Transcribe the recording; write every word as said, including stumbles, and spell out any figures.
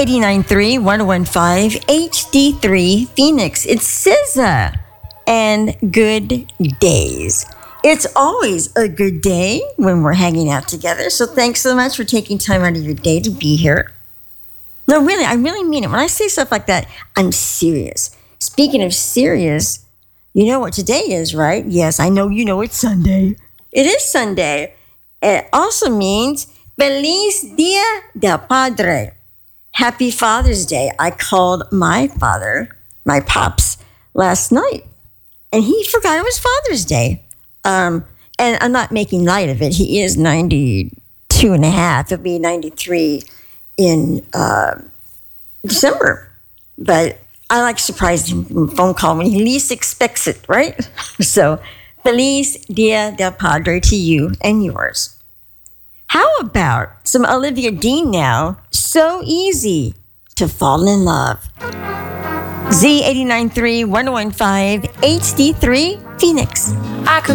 eighty-nine point three, one oh fifteen, H D three Phoenix. It's S Z A and Good Days. It's always a good day when we're hanging out together. So thanks so much for taking time out of your day to be here. No, really, I really mean it. When I say stuff like that, I'm serious. Speaking of serious, you know what today is, right? Yes, I know you know it's Sunday. It is Sunday. It also means Feliz Dia del Padre. Happy Father's Day. I called my father, my pops, last night, and he forgot it was Father's Day. Um, and I'm not making light of it. He is ninety-two and a half. He'll be ninety-three in uh, December. But I like surprising him with a phone call when he least expects it, right? So, Feliz Dia del Padre to you and yours. How about some Olivia Dean now? So easy to fall in love. Z eighty-nine point three, one oh fifteen, H D three Phoenix. I could